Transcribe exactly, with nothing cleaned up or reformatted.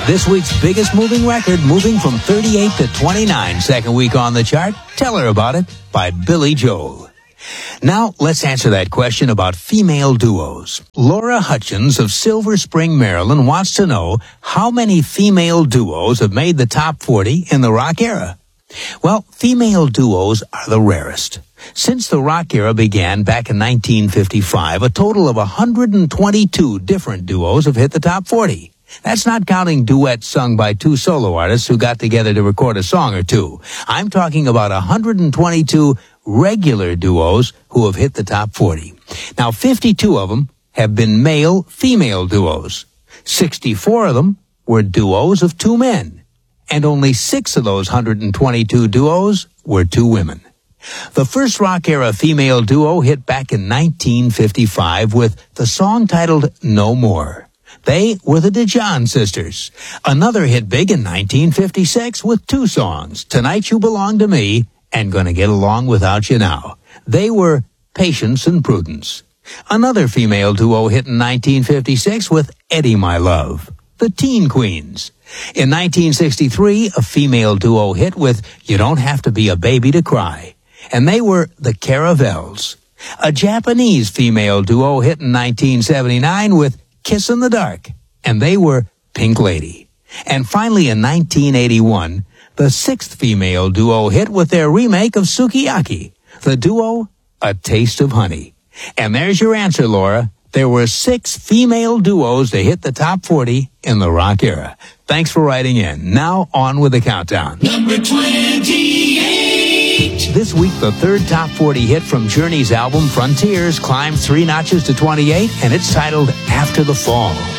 This week's biggest moving record, moving from thirty-eight to twenty-nine, second week on the chart. Tell Her About It by Billy Joel. Now, let's answer that question about female duos. Laura Hutchins of Silver Spring, Maryland wants to know how many female duos have made the top forty in the rock era. Well, female duos are the rarest. Since the rock era began back in nineteen fifty-five, a total of one hundred twenty-two different duos have hit the top forty. That's not counting duets sung by two solo artists who got together to record a song or two. I'm talking about one hundred twenty-two regular duos who have hit the top forty. Now, fifty-two of them have been male-female duos. sixty-four of them were duos of two men. And only six of those one hundred twenty-two duos were two women. The first rock-era female duo hit back in nineteen fifty-five with the song titled No More. They were the DeJohn Sisters. Another hit big in nineteen fifty-six with two songs, Tonight You Belong to Me and Gonna Get Along Without You Now. They were Patience and Prudence. Another female duo hit in nineteen fifty-six with Eddie My Love, the Teen Queens. In nineteen sixty-three, a female duo hit with You Don't Have to Be a Baby to Cry, and they were the Caravels. A Japanese female duo hit in nineteen seventy-nine with Kiss in the Dark, and they were Pink Lady. And finally, in nineteen eighty-one, the sixth female duo hit with their remake of Sukiyaki, the duo A Taste of Honey. And there's your answer, Laura. There were six female duos to hit the top forty in the rock era. Thanks for writing in. Now, on with the countdown. Number twenty-eight. This week, the third top forty hit from Journey's album Frontiers climbed three notches to twenty-eight, and it's titled After the Fall.